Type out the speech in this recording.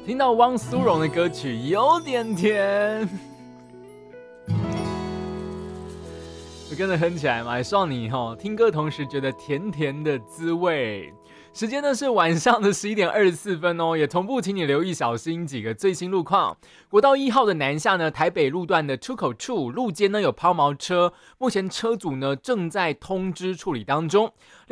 听到汪苏泷的歌曲有点甜，就跟着哼起来嘛，也希望你听歌同时觉得甜甜的滋味。时间呢是晚上的11:24哦，也同步请你留意小心几个最新路况。国道1号的南下呢，台北路段的出口处路肩呢有抛锚车，目前车主呢正在通知处理当中。